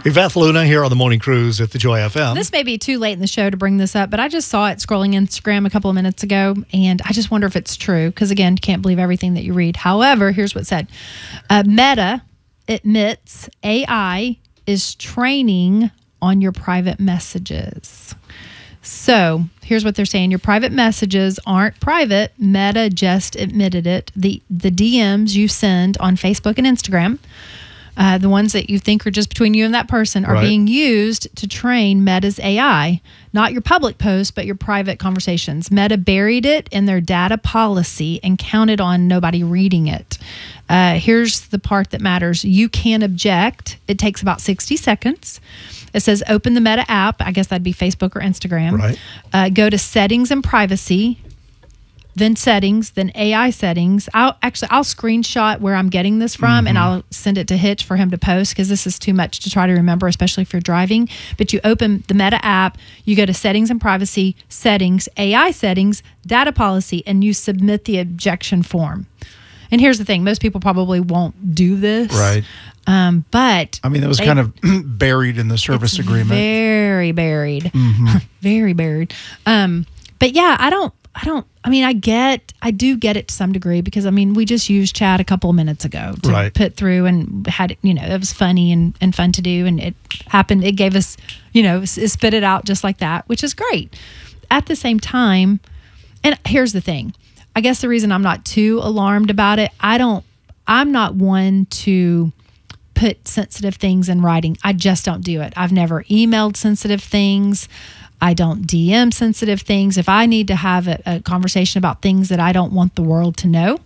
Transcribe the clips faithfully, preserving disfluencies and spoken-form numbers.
Beth Luna here on the Morning Cruise at the Joy F M. This may be too late in the show to bring this up, but I just saw it scrolling Instagram a couple of minutes ago, and I just wonder if it's true, because, again, you can't believe everything that you read. However, here's what it said. Uh, Meta admits A I is training on your private messages. So here's what they're saying. Your private messages aren't private. Meta just admitted it. The, the D Ms you send on Facebook and Instagram, Uh, the ones that you think are just between you and that person, are right. being used to train Meta's A I. Not your public posts, but your private conversations. Meta buried it in their data policy and counted on nobody reading it. Uh, here's the part that matters. You can object. It takes about sixty seconds. It says open the Meta app. I guess that'd be Facebook or Instagram. Right. Uh, go to settings and privacy. Then settings, then A I settings. I'll actually, I'll screenshot where I'm getting this from, mm-hmm. and I'll send it to Hitch for him to post, because this is too much to try to remember, especially if you're driving. But you open the Meta app, you go to settings and privacy, settings, A I settings, data policy, and you submit the objection form. And here's the thing. Most people probably won't do this. Right. Um, but I mean, it was they, kind of buried in the service it's agreement. Very buried. Mm-hmm. Very buried. Um, but yeah, I don't, I don't, I mean, I get, I do get it to some degree, because, I mean, we just used chat a couple of minutes ago to right. put through, and had, you know, it was funny and, and fun to do. And it happened, it gave us, you know, it spit it out just like that, which is great. At the same time, and here's the thing, I guess the reason I'm not too alarmed about it, I don't, I'm not one to put sensitive things in writing. I just don't do it. I've never emailed sensitive things. I don't D M sensitive things. If I need to have a, a conversation about things that I don't want the world to know,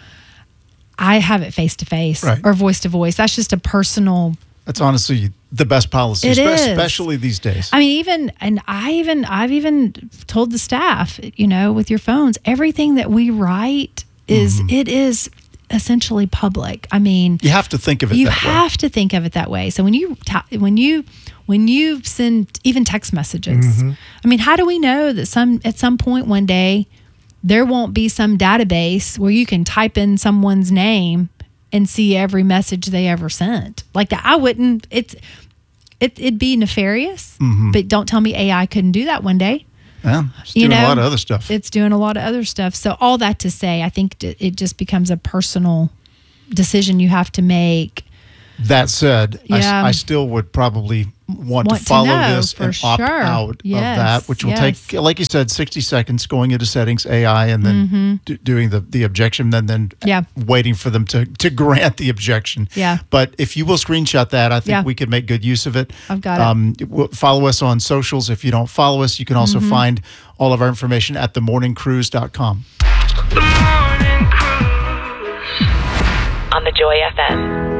I have it face to face or voice to voice. That's just a personal. That's honestly the best policy, it is. especially these days. I mean, even, and I even, I've even told the staff, you know, with your phones, everything that we write is, mm-hmm. it is essentially public. I mean, you have to think of it you that way. You have to think of it that way. So when you, ta- when you, when you send even text messages, mm-hmm. I mean, how do we know that some at some point one day there won't be some database where you can type in someone's name and see every message they ever sent? Like that, I wouldn't. It's it, it'd be nefarious, mm-hmm. but don't tell me A I couldn't do that one day. Yeah, it's doing you know, a lot of other stuff. It's doing a lot of other stuff. So all that to say, I think it just becomes a personal decision you have to make. That said, yeah. I, I still would probably want, want to follow to know, this and opt sure. out yes. of that, which will yes. take, like you said, sixty seconds going into settings, A I, and then mm-hmm. d- doing the, the objection, then then yeah. waiting for them to, to grant the objection. Yeah. But if you will screenshot that, I think yeah. we could make good use of it. I've got um, it. Follow us on socials. If you don't follow us, you can also mm-hmm. find all of our information at the morning cruise dot com. The Morning Cruise on the Joy F M.